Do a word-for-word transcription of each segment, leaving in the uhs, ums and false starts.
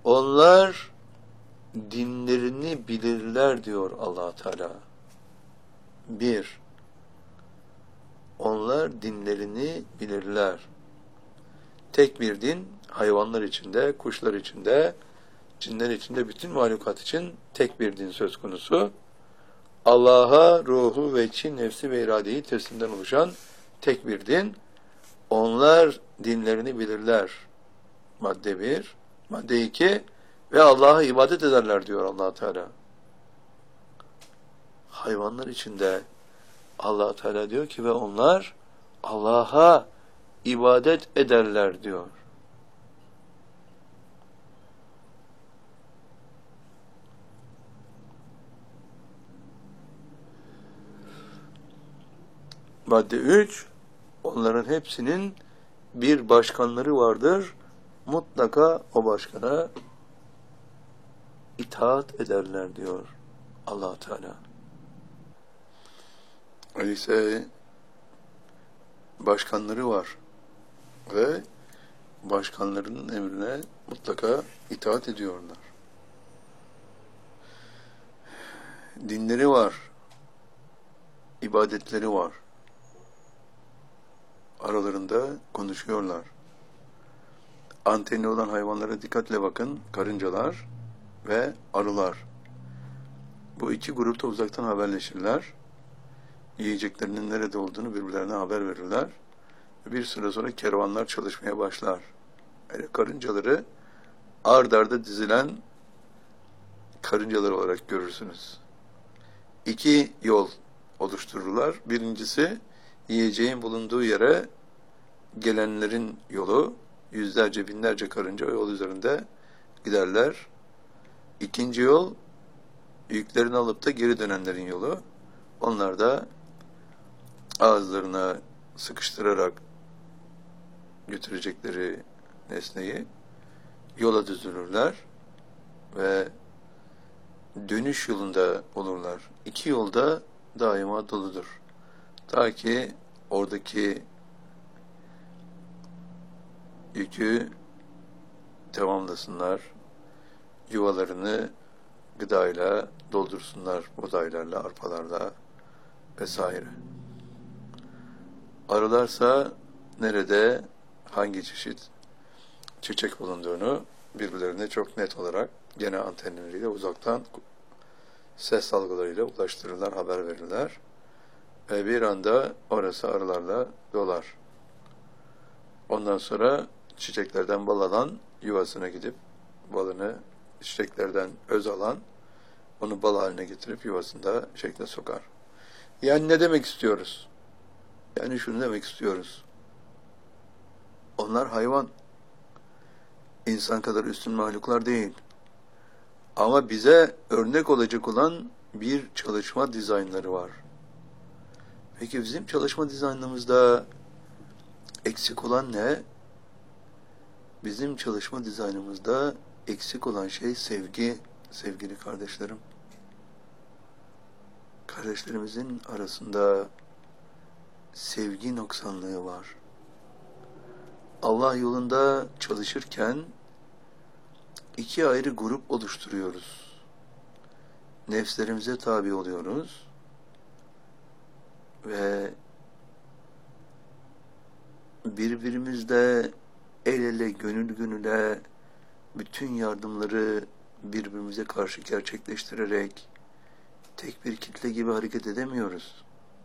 Onlar dinlerini bilirler diyor Allah Teala. Bir, onlar dinlerini bilirler. Tek bir din, hayvanlar içinde, kuşlar içinde, cinler içinde, bütün mahlukat için tek bir din söz konusu. Allah'a ruhu ve için, nefsi ve iradeyi teslimden oluşan tek bir din. Onlar dinlerini bilirler. Madde bir. Madde iki. Ve Allah'a ibadet ederler diyor Allah Teala. Hayvanlar içinde Allah Teala diyor ki ve onlar Allah'a ibadet ederler diyor. Madde üç. Onların hepsinin bir başkanları vardır. Mutlaka o başkana itaat ederler diyor Allah Teala. Öyleyse başkanları var ve başkanlarının emrine mutlaka itaat ediyorlar. Dinleri var, ibadetleri var. Aralarında konuşuyorlar. Anteni olan hayvanlara dikkatle bakın, karıncalar ve arılar. Bu iki grupta uzaktan haberleşirler. Yiyeceklerinin nerede olduğunu birbirlerine haber verirler. Bir süre sonra kervanlar çalışmaya başlar. Yani karıncaları ard arda dizilen karıncalar olarak görürsünüz. İki yol oluştururlar. Birincisi, yiyeceğin bulunduğu yere gelenlerin yolu, yüzlerce binlerce karınca o yol üzerinde giderler. İkinci yol, yüklerini alıp da geri dönenlerin yolu. Onlar da ağızlarına sıkıştırarak götürecekleri nesneyi yola düzülürler ve dönüş yolunda olurlar. İki yolda daima doludur. Ta ki oradaki yükü tamamlasınlar, yuvalarını gıdayla doldursunlar, buğdaylarla, arpalarla vesaire. Arılarsa nerede, hangi çeşit çiçek bulunduğunu birbirlerine çok net olarak gene antenleriyle uzaktan ses dalgalarıyla ulaştırırlar, haber verirler. Ve bir anda orası arılarla dolar. Ondan sonra çiçeklerden bal alan yuvasına gidip balını çiçeklerden öz alan onu bal haline getirip yuvasında şekle sokar. Yani ne demek istiyoruz? Yani şunu demek istiyoruz. Onlar hayvan. İnsan kadar üstün mahluklar değil. Ama bize örnek olacak olan bir çalışma dizaynları var. Peki bizim çalışma dizaynımızda eksik olan ne? Bizim çalışma dizaynımızda eksik olan şey sevgi, sevgili kardeşlerim. Kardeşlerimizin arasında sevgi noksanlığı var. Allah yolunda çalışırken iki ayrı grup oluşturuyoruz. Nefslerimize tabi oluyoruz ve birbirimizle el ele, gönül gönüle bütün yardımları birbirimize karşı gerçekleştirerek tek bir kitle gibi hareket edemiyoruz.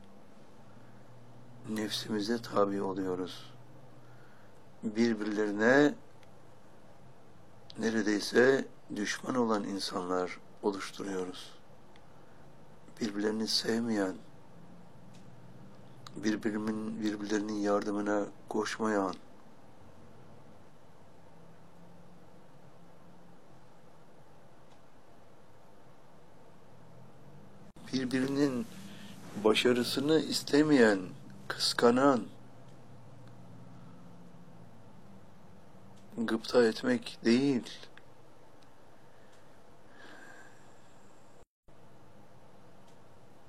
Nefsimize tabi oluyoruz. Birbirlerine neredeyse düşman olan insanlar oluşturuyoruz. Birbirlerini sevmeyen, birbirinin, birbirlerinin yardımına koşmayan, birbirinin başarısını istemeyen, kıskanan, gıpta etmek değil,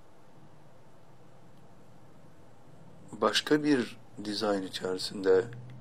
başka bir dizayn içerisinde